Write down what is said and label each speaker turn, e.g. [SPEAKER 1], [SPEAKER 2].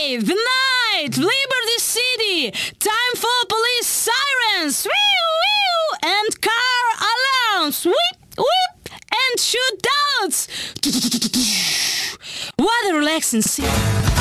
[SPEAKER 1] the night, Liberty City. Time for police sirens, wee, and car alarms, whip, whip, and shootouts. What a relaxing scene.